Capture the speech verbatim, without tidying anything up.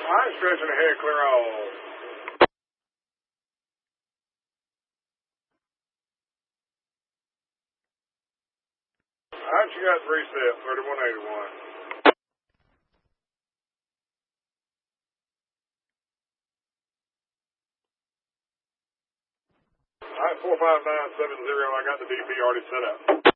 I'm stretching ahead, clear all. Alright, you got three steps, thirty-one eighty-one. Alright, four five nine seven zero, I got the D P already set up.